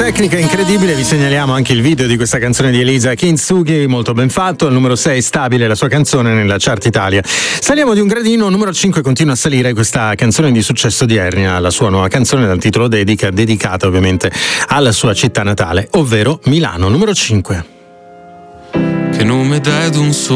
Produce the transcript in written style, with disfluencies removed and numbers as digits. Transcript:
tecnica incredibile, vi segnaliamo anche il video di questa canzone di Elisa Kintsugi, molto ben fatto, al numero 6 stabile la sua canzone nella chart Italia. Saliamo di un gradino, numero 5 continua a salire questa canzone di successo di Ernia, la sua nuova canzone dal titolo dedicata ovviamente alla sua città natale, ovvero Milano, numero 5. Che nome dai ad un